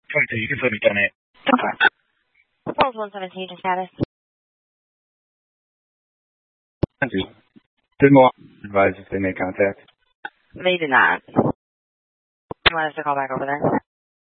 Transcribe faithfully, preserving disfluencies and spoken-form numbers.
twenty-two, you can put me down it. Okay. Falls one seventeen to status. Did Milwaukee advise if they make contact? They did not. You want us to call back over there?